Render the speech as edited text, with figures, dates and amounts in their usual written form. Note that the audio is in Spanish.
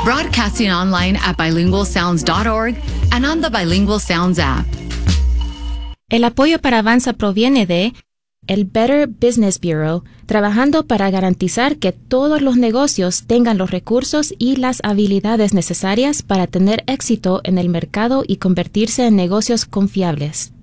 Broadcasting online at bilingualsounds.org and on the Bilingual Sounds app. El apoyo para Avanza proviene de el Better Business Bureau, trabajando para garantizar que todos los negocios tengan los recursos y las habilidades necesarias para tener éxito en el mercado y convertirse en negocios confiables.